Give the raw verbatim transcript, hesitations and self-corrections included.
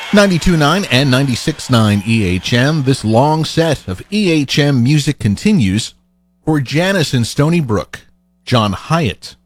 ninety-two point nine and ninety-six point nine E H M. This long set of E H M music continues for Janice in Stony Brook, John Hyatt.